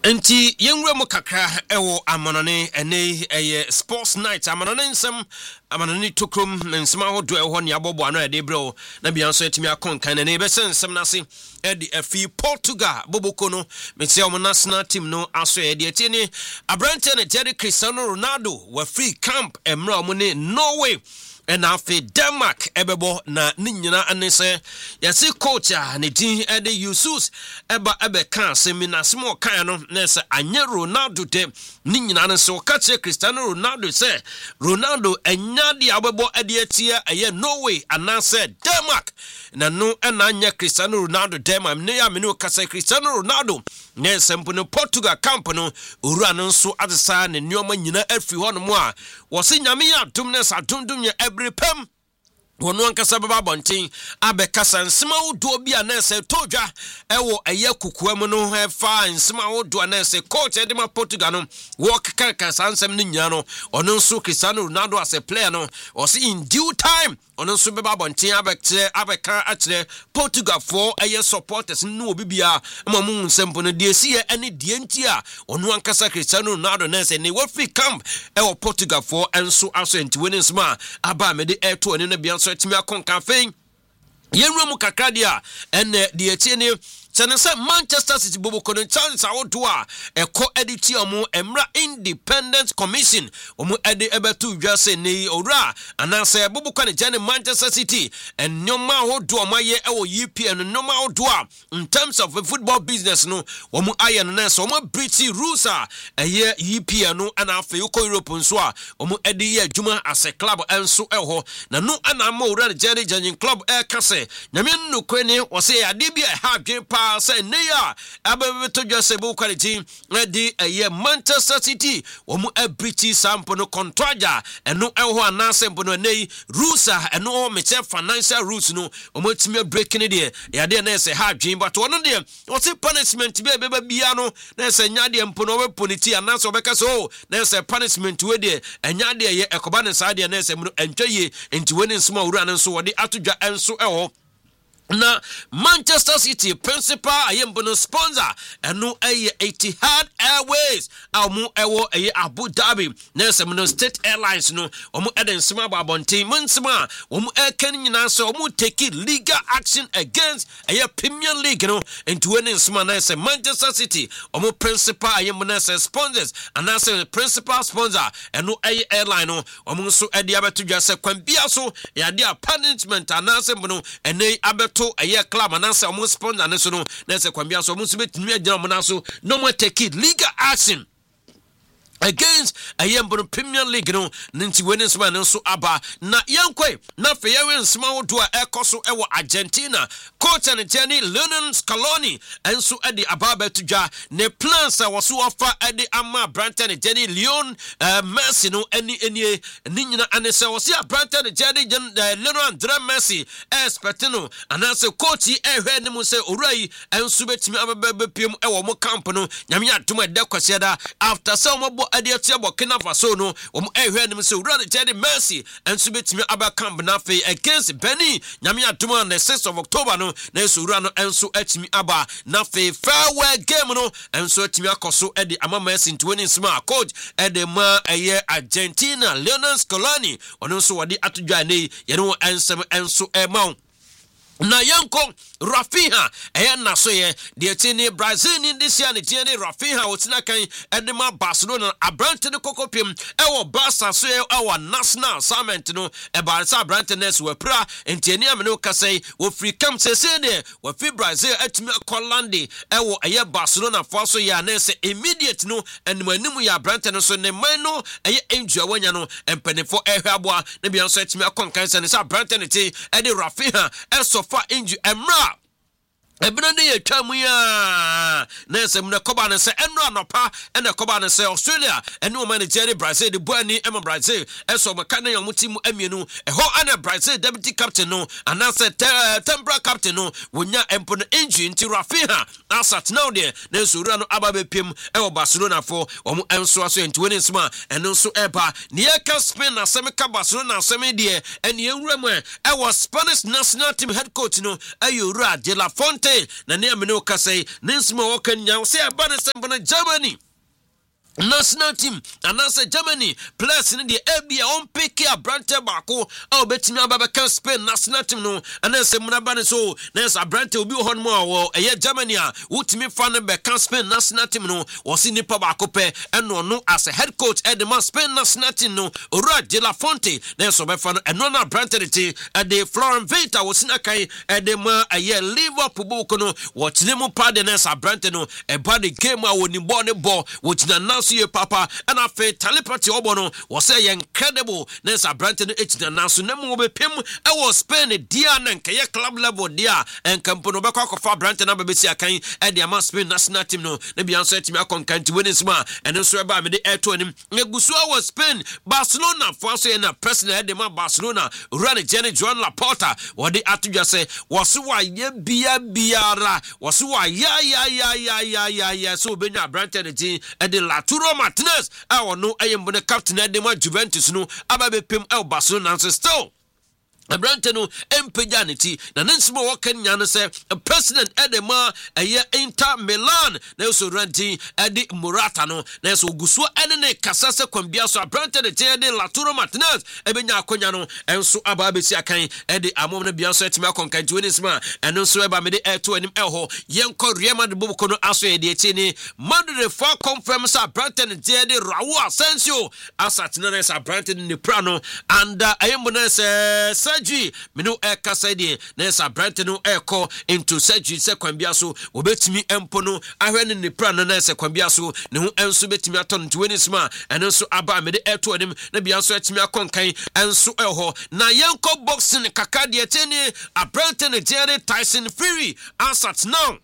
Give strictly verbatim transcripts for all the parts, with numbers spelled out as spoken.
Enti yenwura mu kakra ewo amanone ene eye sports night amanone nsem amanone tokrom nsema hodo eho ne abobo ano ede bro na bia nso etimi akonkan ne be sensem nase edi afi Portugal boboko no metia o national team no aso ede eti ni Abrante ne Jerry Cristiano Ronaldo wa free camp emra mo ne Norway and afi Denmark ebebo na ni nyina anese yesi coach a ne din ede Yusus eba ebe kan seminase mo kan no na se anye Ronaldo de ni nyina ne so ka che Cristiano Ronaldo se Ronaldo enya de abebo ede atia eye Norway anase Denmark na no na anya Cristiano Ronaldo Denmark ne ya me no ka se Cristiano Ronaldo ne sempo no Portugal camp no owura no so adesa ne nyoma nyina afi ho no mo a wo se nyame ya dum ne sa dum dum ye Bripem wono ankasa baba bontin abekasa nsema wodo bia na se todwa ewo eye kukuam no fa nsema wodo na se coach edema Portugal no work kankan nsem ni nya no ono nso Cristiano Ronaldo as a player no o see in due time ono nso baba bontin abekse abeka akire Portugal for eye supporters no obibia mamu nsempo no de sie ene de ntia ono ankasa Cristiano Ronaldo na se ne wo free camp ewo Portugal for enso aso entiwene nsema aba mede eto ne no bia so etimi akonka fein yenru mu kakadia ene de etie ne Senese Manchester City bobo kono chance awodo a eko editi omo emra Independent Commission omo ede ebetu dwase nei owura anase bobo kono jane Manchester City ennyoma awodo omaye ewo E P L nnoma awodo a in terms of football business no omo aye no na so omo British rules a eye E P L no ana afa yuko Europe nso a omo ede ye adwuma as a club enso eho na no ana ma owura jane jane club e kase nyame nnukwe ne wo se ade bi e ha dwen pa say neya abebe to just bo quality di eye Manchester City omu a British sample no contraja eno eho anase mpo no nei rules a eno me che financial rules no omu timi breaking de ya de na say ha dwen but wono de o se punishment be beba bia no na say nya de mpo no we puniti anase obeka so na say punishment we de enya de ye ekoba ne sa de na say mu entwaye entiwe ne nsoma wura ne so wode atodwa enso eho na Manchester City principal ayembono sponsor enu eye Etihad Airways amu ewo eye Abu Dhabi na semno State Airlines no omu eden sima babontin munsima omu eken nyina so omu take legal action against eye Premier League no into winning sima na say Manchester City omu principal ayembono sponsors and na say principal sponsor enu eye airline no omu so ede abetudwa se kwambia so ya dia punishment anase mbono ene abet to aye club anansa omo sponsor ne so no na se kwambia so omo so betumi agina mo na so no mo take legal action against ayembo Premier League no nti wene sma no so aba na yankwe na fe yewe sma wodo a ekoso ewo Argentina coach and Jenny Lionel Scaloni enso ade ababa tudwa ne plans a woso ofa ade ama Branton Jenny Leon uh, Messi no eni eni ni nyina anese wo se Branton Jenny uh, Lionel Andre Messi expectino anase coach ehwe ne mu se orai enso betimi ababa bepiem ewo mo camp no nyame adom ede kwasiada after so mo Adiatia Burkina Faso no um ehwe nim se wura de Messi enso betimi aba camp na fe against Benin nyame adom on the sixth of October no na so wura no enso atimi aba na fe farewell game no enso atimi akoso e de ama Messi twenty smart coach e de ma eye Argentina Lionel Scaloni ono so wode atodwa nei ye no ensem enso e ma na yanko Rafinha eya na so ye de tini Brazil ni this year ni tini Rafinha otina kan edema Barcelona Abrante ne kokopim ewo Barca so ye ewo national assignment no e Barca Abrante nes we pra entiani amene kasai wo free camp se se de wo free Brazil atimi Holland ewo eya Barcelona for so ya na se immediate no enimanimu ya Abrante no so ne man no eya enjua wanya no empenefo ehwe aboa ne bia so atimi akonkan se ne sa Abrante ne ti e de Rafinha eso fa inju emra Ebina ye twamu ya na se mna koba ne se eno anopa ene koba ne se Australia ene o manager Brazil de boani ema Brazil eso maka na yomuti amienu eho ana Brazil deputy captain no ana se temporary captain no wonya empo no injury nti Rafinha asat now there na so ura no ababe pem e o Barcelona for omo enso aso ntwene nsma ene nso eba ne yeka Spain na semeka Barcelona aseme de ene enwura mu e was Spanish national team head coach no ayura de la Fonte Fonte na ne amene okasai nensimo wakanya wo se aba ne sembo Germany national team anasa Germany players in the A B A on pick a Brante Bako au betimi ababeka Spain national team no anasa munabane so nasa Brante obi hon mo eye Germany a utimi fan beka Spain national team no wasi nipa bako pe eno no as a head coach at the Spain national team no Ora de la Fonte nasa be fan eno na Brante de at the Florent Vita wasina kai at the ma eye Liverpool boko no watine mu pa de nasa Brante no e ba the game a woni ball ne ball wotina see papa and a fe telepathy obono was say incredible nessa Brante no etina naso na mu be pem e was Spain dia na nkeye club level dia en kampo no be kwakofa Brante na be besi akan e dia ma Spain national team no na bia so etimi akonkanti winnings ma and so e ba me de eto anim egusu was Spain Barcelona for so na president de ma Barcelona run Jenny Joan Laporta wodi atudwa say was wa ye bia biara was wa ya ya ya ya ya ya ya so benya Brante de tin e de Lautaro Martinez awo no ayembo ne captain de ma Juventus no ababe pem el Barcelona still Brante no empejanity na nensimo wakanya no say president edema eye Inter Milan na so ranting edi Morata no na so guso ene ne kasase kwambia so Brante de tie de Lautaro Martinez ebenya akonya no enso aba besi akan edi amom na bia so etime akonkan tuwenisma eno so eba me de eto anim eho yenko Real Madrid bubuko no aso e de tie ni Madrid for confirm sa Brante de tie de Raul Asensio asatena na sa Brante ne prano and ayembo na se G meno e kasa de na sa Brante no e ko into surgery se kwambia so obetimi empo no ahwe ne ne pra no na se kwambia so ne ho enso betimi aton twenty-sma eno so aba me de eto anim na bia so etimi akonkan enso e ho na yenko boxing kaka de teni a Brante ne Jerry Tyson Fury asat now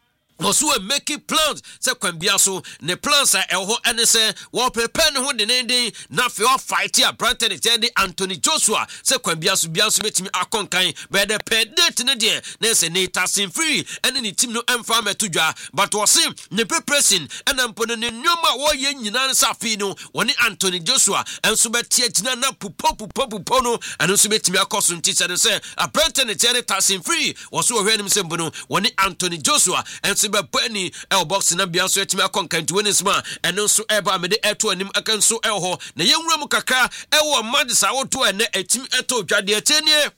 was we making plans se kwambia so ne plans a eho ene se wo prepare ne ho de nendin na fe o fight a Brante ne Jerry Anthony Joshua se kwambia so bia so betimi akonkan be de pedate ne de na se ne Tyson Fury ene ne team no emfa metudwa but was him ne preparation ene mpono ne nyoma wo ye nyina sa fi no woni Anthony Joshua enso betie gina na pupo pupo pupo no ene so betimi akoso nti se se a Brante ne Jerry Tyson Fury was wo hwenim se mbono woni Anthony Joshua enso Bani el box na bia so etimi akonkanti wenisma eno so eba me de eto anim akanso elho na yenwura mu kakra ewo madisa woto ene etimi eto dwade etenie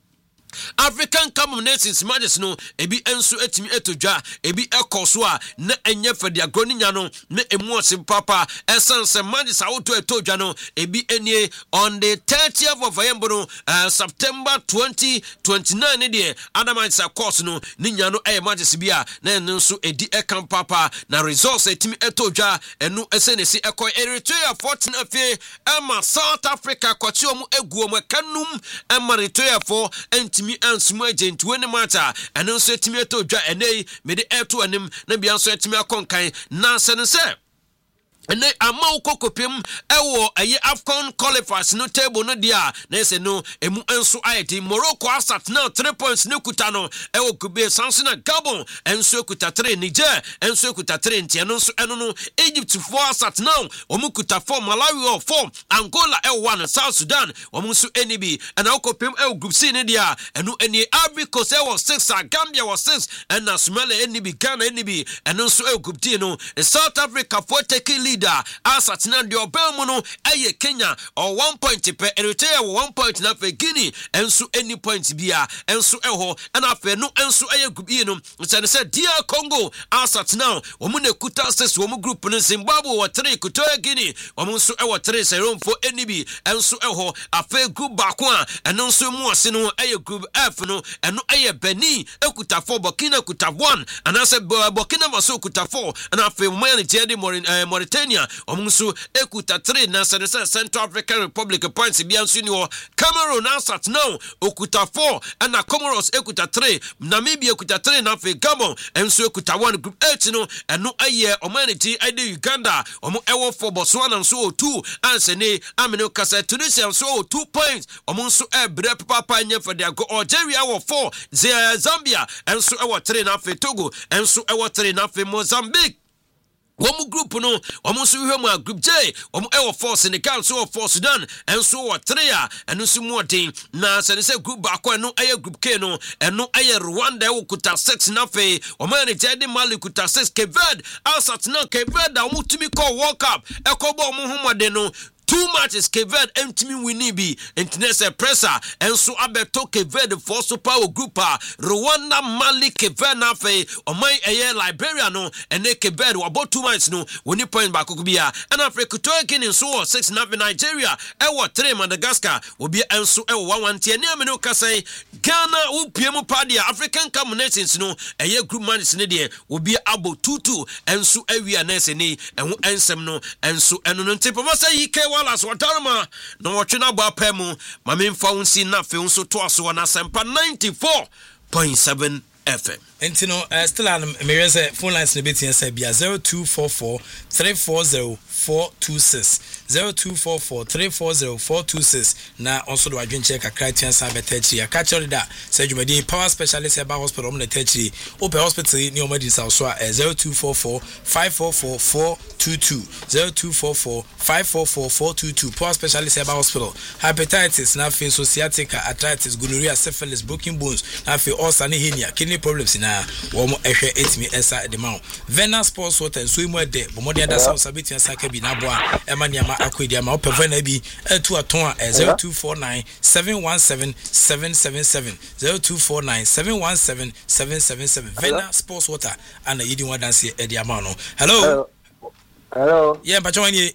African Common Nations Majes no ebi enso etimi etodwa ebi ekoso a na enye fede agroni nya no na emu ose papa essence Majes auto etodwa no ebi enie on the thirtieth of November uh, September twenty twenty-nine de Adamaisa course no ni nya no e Majes bia na enso edi ekan papa na resource etimi etodwa enu esenesi ekoi Eritrea fourteen afie ema South Africa kwachi omu eguo mu kanum ema Eritrea for enti mi ansuma agent wene mata eno so etimi etodwa enei me de eto anim na bia so etimi akonkan na sense ene ama ukokopem ewo aye Afcon qualifiers no table no dia na se no emu enso ayeti Morocco asat now three points ne kuta no ewo kube sanso na Gabon enso kuta three Niger enso kuta three ntiano so eno no Egypt four asat now omu kuta four Malawi four Angola ewo one South Sudan omu so enibi ena ukopem ewo group C ne dia eno eni Ivory Coast ewo six Gambia was six ena Somalia enibi Ghana enibi eno so ewo group D no South Africa for take leader asatina de obamu no eye Kenya or one point per Eritrea one point na fe Guinea enso any point bia enso eho na fe no enso eye gubi no say say dia Congo asatina omu na kuta six omu group no Zimbabwe wo three kuto Guinea omu nso ewo three serum for enibi enso eho afa group baako a eno nso mu ose no eye group F no eno eye Benin ekuta four Burkina kuta one anase Burkina Faso kuta four na fe mo ya Nigeria Mauritania omunsu ekuta three na sense Central African Republic points biansu ni o Cameroon asat now okuta four and na Comoros ekuta three Namibia ekuta three na fe Gabon enso ekuta one group eight no eno aye omanity ide Uganda omu ewo for Botswana so two ansene amene kasa Tunisia so two points omunsu ebre papa nya for their go Algeria wo four Zambia enso ewo three na fe Togo enso ewo three na fe Mozambique One group no, almost we have group J, um, our force in the council of Force Sudan, and so what three, and no some more thing. Now, so they say group back no air group K no, and no air Rwanda who could have sex nafe, or man, it's Eddie Mali could have sex Keved, outside now Keved, I want to be called walk up, a Kobo Muhammadeno. Two matches Keved empty winning be international presser and so abeto Keved for super group Rwanda Mali Keved nafe or my air Liberia no and they Keved about two months no when you point back Okubia and Africa to again in so six nafe Nigeria and what three Madagascar will be and so one one ten no say Ghana who P M party African communities no a year group man is will be about two two and so every and and ansem no and so and no tip of us say Wallace Watarma no watching about Pemu Mamin found see nothing so twice on a sample ninety-four point seven F M. And you know, uh, still on Maria's phone lines in the bit and zero two four four three four zero four two six zero two four four three four zero four two six. Now also do I drink check a criteria sabe techi. I catch all that. Say you may power specialist about hospital on the techi. Open hospital near medicine so zero two four four five four four four two two zero two four four five four four four two two. Power specialist about hospital. Hepatitis, now for sciatica, arthritis, gonorrhea, syphilis, broken bones. Now for all sunny hernia, kidney problems in our one ehwe eight me esa the mount. Vena sports water and swim where de but more than that sounds a bit and saka bi na boa emaniama akwedi ma open vena bi etu aton zero two four nine seven one seven seven seven seven zero two four nine seven one seven seven seven seven. Vena sports water and yidi one dance e the amount no. Hello. Hello. Yeah, but you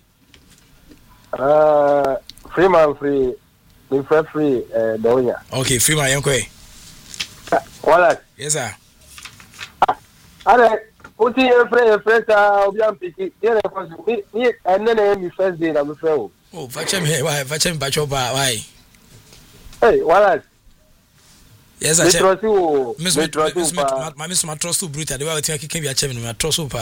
uh free man free me free free uh donya. Okay, free man yanko. Wala. Yes sir. Ale, uti efre efre sa obi ampiki. Yele kwa mi mi enene mi first day na mi frɛ o. Oh, vacha me why vacha me bacho ba why? Hey, wala. Yes, I trust you. Miss me trust you. My miss my trust you brutal. The way I think can be a chairman, my trust you pa.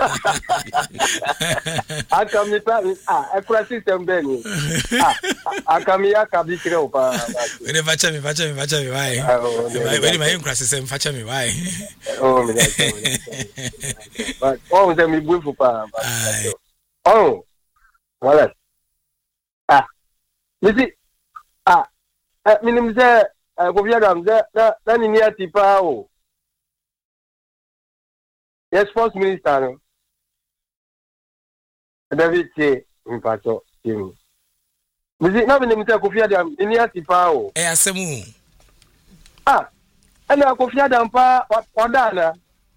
I come ni pa ah, e kura system be ni. Ah, akami akabi kire o pa. We never vacha me, vacha me, vacha me why? We my kura system vacha me why? Oh, me that. But oh, them me buifu pa. Oh. Wala. Ah. Misi ah, minimum say I go via them that that that ni ati pa o. Yes, first minister no. David che mpacho tim. Mizi na bini mta ko via them ni ati pa o. Eh asemu. Ah. Ana ko via them pa odana.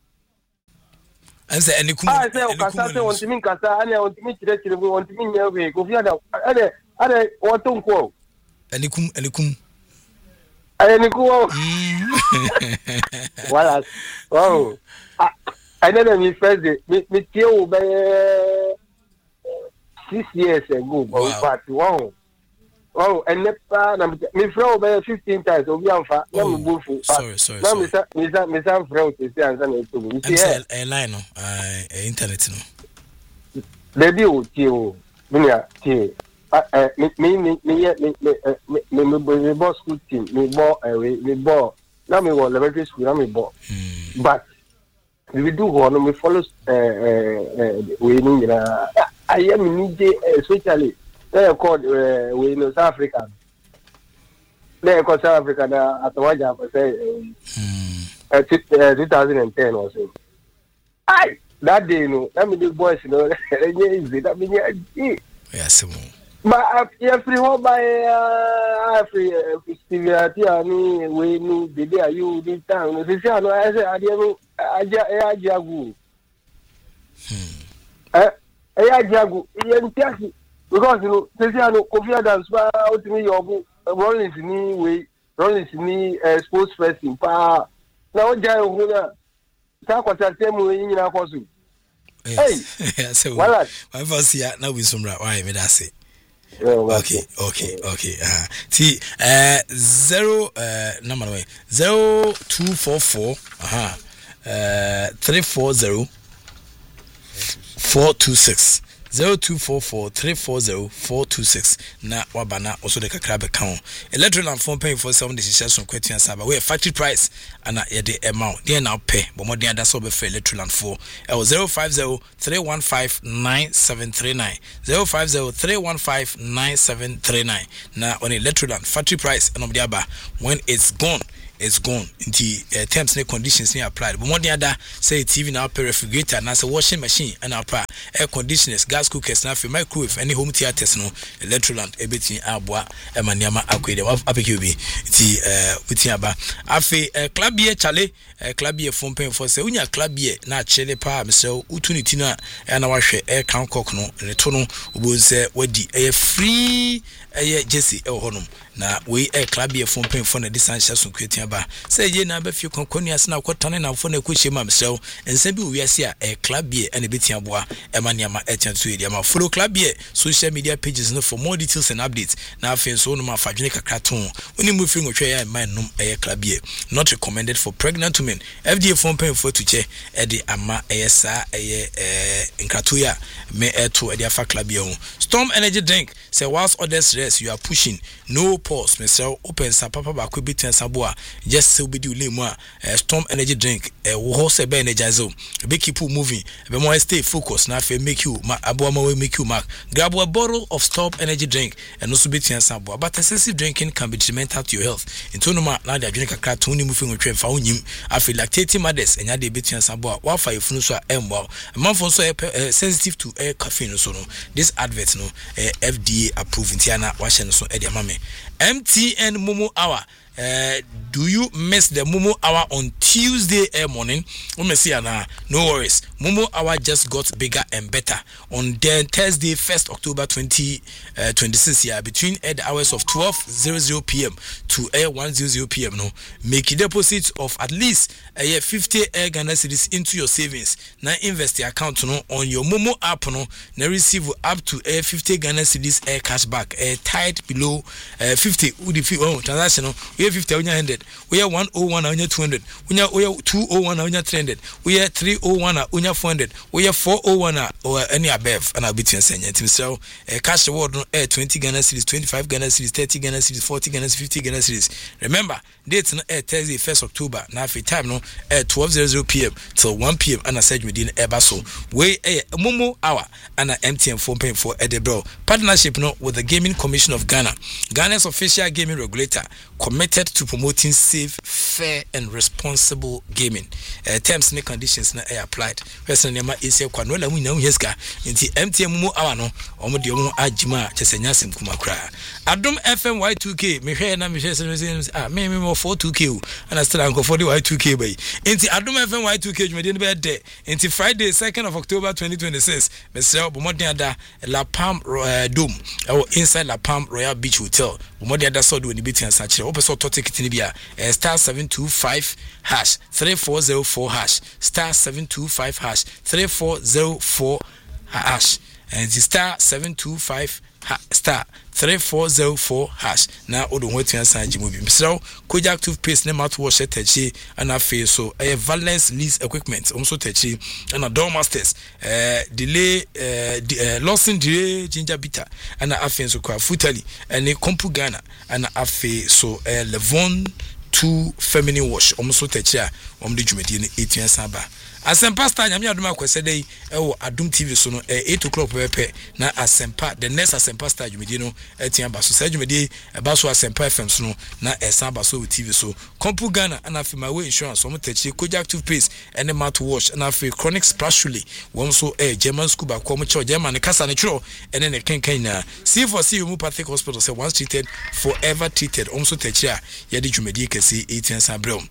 Anse enikum. Ah, say o kasa say on timi kasa ana on timi chire chire on timi nyewe ko via them. Ade ade o tonko. Enikum enikum. I nikuwa wala wow I know me first day me me tell by six years ago but wow wow and never na me flow by fifteen times obi amfa na me bufu sorry sorry na me sa me sa me sa flow to say answer na to me see eh line no eh internet no baby o ti o dunia ti me me me me me me me me boss school team me ball away me ball now me was elementary school now me ball but we do go no me follow uh uh we ni na I am ni especially they called uh, we in South Africa they called South Africa na atawaja say uh two thousand ten or so I that day no that me the boys you know that me yes but if you hold by uh free activity ani we no the day you this time no say no I say adiano aja ajagu eh eh ajagu yentiasi because you know say no Kofi Adams ba otimi yobu Rollins ni we Rollins ni sports person pa na o jai ohun na sa kwata temu yin na kosu hey so wala why was here now we sumra why me that say okay okay okay uh see uh zero uh number way zero two four four uh-huh uh three four zero four two six zero two four four three four zero four two six na wabana also the kakra bɛka electric and phone paying for seven decisions on question saba we factory price ana ye de amount dey now pay but more than that so be for electric and four zero five zero three one five nine seven three nine zero five zero three one five nine seven three nine na on electric and factory price and the aba when it's gone it's gone into uh, terms and conditions ni applied but more than that say T V now pay refrigerator na say washing machine and apply air conditioners gas cookers na microwave any home theaters no electroland everything aboa e maniama akwede apeke obi ti eh wuti aba afi club here chale club here phone pay for say unya club here na chele pa mesel utuniti na na wahwe air can cook no ne to no obonse wadi e free e jesse e honum na we air club here phone pay for na distance so kweti aba say ye na ba fi konkonu ase na kwotane na fo na kwache ma mesel ensa bi wi ase a club here and beti aboa Emaniama Etienne Tuediama. Follow club here, social media pages no for more details and updates. Now, fans so no ma fajnika cartoon. When you move from your mind, no a club here. Not recommended for pregnant women. F D A phone paying for to check Eddie Ama Esa in Katuya me air to Ediafa club here. Storm energy drink. Say whilst others rest, you are pushing. No pause. Mesel open sa papa ba kwe bitu sabua. Just so be do limwa. Storm energy drink. Eh wose be energizo. Be keep moving. Be more stay focused. Now make you ma abuama will make you mark. Grab a bottle of Stop energy drink and also be sabua. But excessive drinking can be detrimental to your health. In Tonoma, now they drink a cat tony moving with train found him. I feel lactating mothers and yet they be sabua. While for your funuswa M wow. A month also sensitive to air caffeine so no. This advert no F D A approved in Tiana Washington so Eddie Mame. M T N Momo Hour. Uh, do you miss the Momo Hour on Tuesday air morning? No worries. Momo Hour just got bigger and better on the Thursday, first October twenty twenty-six year between uh, the hours of twelve hundred p.m. to uh, one hundred p.m. No, make a deposit of at least uh, fifty uh, Ghana cedis into your savings. Now invest the account no on your Momo app no. Now receive up to uh, fifty Ghana cedis uh, cashback. Uh, tied below uh, fifty. Oh, transaction no. We have fifty, we have one hundred. We have one oh one, we have two hundred. We have two oh one, we have three hundred. We have three oh one, we have four hundred. We have four oh one or any above. And I'll be saying it. So, cash reward no air twenty Ghana cedis, twenty-five Ghana cedis, thirty Ghana cedis, forty Ghana cedis, fifty Ghana cedis. Remember, dates no air Thursday, first October. Now, for time no air twelve hundred p.m. till one p.m. And I said within Ebaso. We a Momo Hour and an M T N phone paying for Edebro. Partnership no with the Gaming Commission of Ghana. Ghana's official gaming regulator committed to promoting safe, fair, and responsible gaming. Uh, terms and conditions na are applied. Person nema isi kwa nwela wina unyeska. Inti M T N Momo Hour no omudi omo ajima chesenya sim kumakra. Adum F M Y two K. Mihwe na mihwe se ah me me mo four two K. And still anko for the Y two K bay. Inti Adum F M Y two K jumedi be de. Inti Friday second of October twenty twenty-six. Mesel bomodi ada La Palm uh, Dome. Or inside La Palm Royal Beach Hotel. Bomodi ada so do ni biti ansachire. Ope so to ticket ni bia. Uh, star seven two five hash three four zero four hash star seven two five hash three four zero four hash and the star seven two five ha, star three four zero four hash na odo wetu ansa jimu bi misraw Kojak toothpaste ne mouthwash tachi and afi so a Valence lease equipment also tachi and a Dormasters uh delay uh, de, uh Lawson delay ginger bitter and afi so kwa futali and a Kompu Ghana and afi so uh, Levon two feminine wash almost tachi a um de dwumadi ne eight saba Asempa star nyame adom akwese dey e wo Adom T V so no eight o'clock pepe na Asempa the next Asempa star dwumadi no etian ba so sa dwumadi e ba so Asempa F M so no na esa ba so T V so Kompu Ghana and afi my way insurance so mo tachi Kojak toothpaste and mouthwash and afi Chronic Spiritually won so eh German school ba ko mo che German kasa ne chro and then ken ken na C for C Homeopathic Hospital say once treated forever treated almost tachi a ye de dwumadi kesi eighteen sabrel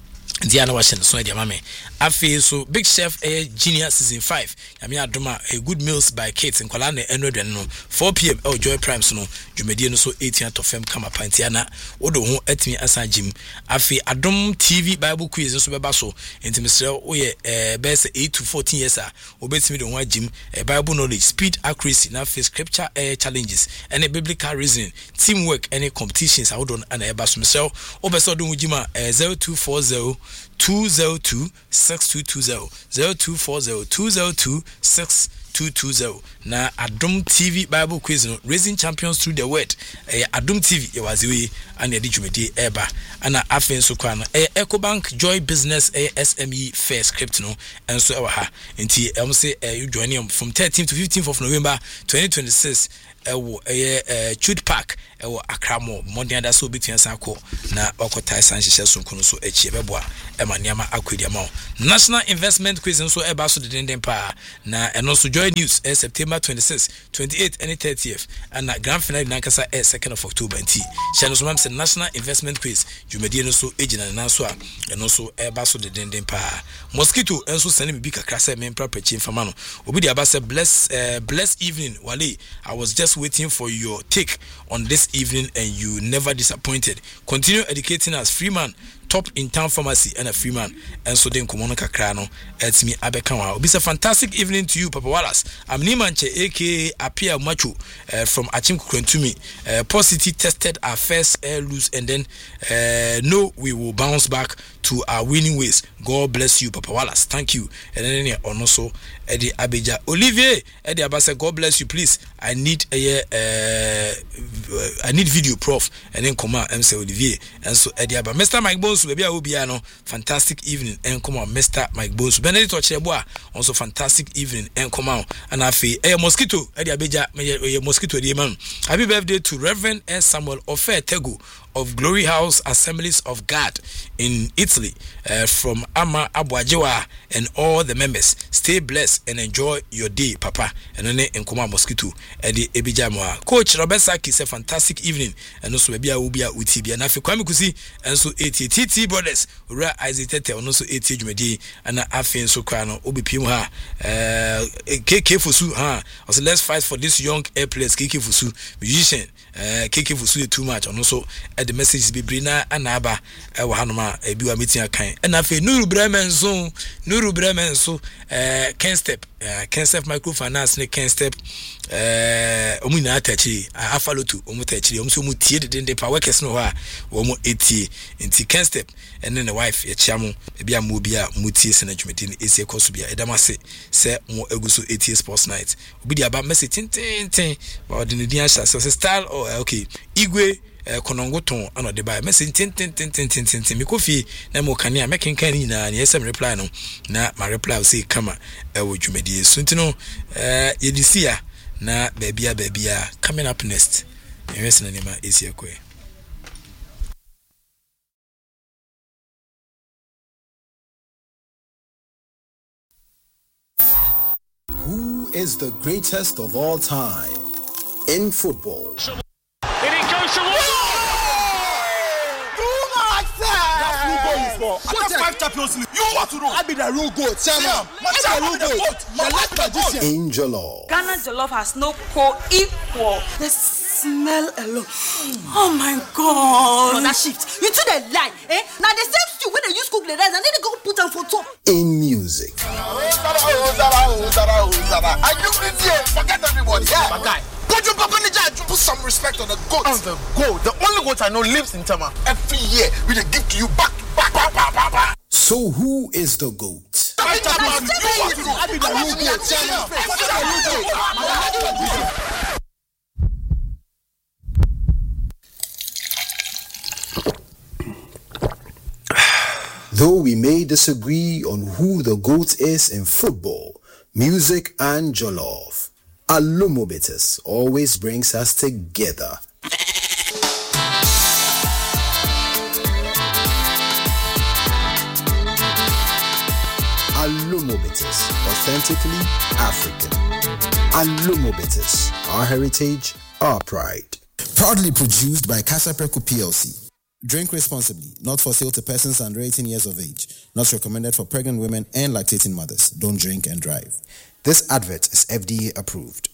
Diana Washington so dia mame afi so Big Chef a Genius season five yami adoma a good meals by Kate nkwala na enodwen no four p.m. oh Joy Prime so no dwumadi no so eighteen to fem kama pantiana odo ho atimi asajim afi Adom T V Bible quiz so beba so intimisre oye eh best eight to fourteen years a obetimi do ho ajim Bible knowledge speed accuracy na face scripture eh, challenges and a biblical reasoning teamwork any competitions awodon ana eba so mesel obeso do hujima eh, zero two four zero two zero two six two two zero zero two four zero two zero two six two two two zero. Na Adom T V Bible quiz no raising champions through the word. Eh Adom T V yewaziwe ana yedi dwumedi eba ana afen so kwa no eh EcoBank Joy Business eh, S M E Fair script no enso ewa ha. Nti em say eh, you join him from thirteenth to fifteenth of November twenty twenty-six ewo eh Chute Park ewo Accra Mall Monday da so between sanko na okota san hyehyɛ sonko no so echi ebeboa ema niama akwedi ama National Investment Quiz nso eba so dedenden pa na eno so Joy News eh, September twenty-sixth, twenty-eighth and thirtieth and na grand finale nankasa eh, second of October nti hye so mam se National Investment Quiz dwumadi no so ejina na so a eno so eba so dedenden pa Mosquito enso sane bi kakra se mempra pechi mfama no obi di aba se bless uh, bless evening Wale. I was just waiting for your take on this evening and you never disappointed. Continue educating us. Freeman, top in town pharmacy and a Freeman. And so then Komono Kakrano, it's me Abekawa. It's a fantastic evening to you, Papa Wallace. I'm Nimanche, aka Apia Macho, uh, from Achim Kukrentumi. Uh, positive tested our first air loose and then uh, no, we will bounce back to our winning ways. God bless you, Papa Wallace. Thank you. And then also Eddie Abeja Olivier Eddie Abasa. God bless you, please. I need a uh, I need video, prof. And then come on, M C Olivier. And so Eddie Abba, Mister Mike Bones, baby, I will be no fantastic evening. And come on, Mister Mike Bones, Benedict Ocheboa, also fantastic evening. And come on, and I feel a mosquito. Eddie Abeja, a mosquito, the man. Happy birthday to Reverend S. Samuel Ofe Tego of Glory House Assemblies of God in Italy, uh, from Ama Abuajewa and all the members. Stay blessed and enjoy your day, Papa. And then in Kuma Mosquito, Eddie Ebijamwa. Coach Robert Saki said fantastic evening, and also Bia Ubia Utibi and Afi Kwamikusi, and so eighty T T brothers, Ura Isaac Tete, and also eighty Jumedi, and Afi and Sokrano, Obi Pimha, K K Fusu, ha. Also, let's fight for this young air players, K K Fusu, musician, K K Fusu too much, and also the message be brina anaba e wa hanoma e bi wa meeting akan e na fe Nuru Bremen so Nuru Bremen so eh Ken Step eh Ken Step microfinance ne Ken Step eh omu na atachi afalo to omu tachi omu so mu tie de de pa workers no ha omu etie nti Ken Step and then the wife e chiamo e bia mo bia mu tie se na dwumedi ne ese koso bia e damase se mo eguso etie sports night obi di aba message tin tin tin ba de ne dia sha so style oh okay Igwe konongo ton ano de ba message tin tin tin tin tin tin mi kofi na mo kane a making kan ni na ye sem reply no na ma reply say kama e wo dwumedi so ntino eh yedisia na babia babia coming up next yes na nima esi ekwe. Who is the greatest of all time in football? What five champions league? You want to know? I be the real goat. Tell me. I'm the real goat. The last magician. In Jollof. Ghana Jollof has no co-equal. The smell alone. Oh my God. On that shift. You two they lie. Eh? Now the same stew when they use cook the rice and then they go put them for top. In music. Are you here? Forget everybody. Yeah. My guy. Put some respect on the goat. On the goat. The only goat I know lives in Tama. Every year we they give to you back, back, back, back, back, back. So who is the goat? I be the real goat. Though we may disagree on who the GOAT is in football, music and jollof, Alumobitis always brings us together. Alumobitis, authentically African. Alumobitis, our heritage, our pride. Proudly produced by Casa Preco P L C. Drink responsibly, not for sale to persons under eighteen years of age. Not recommended for pregnant women and lactating mothers. Don't drink and drive. This advert is F D A approved.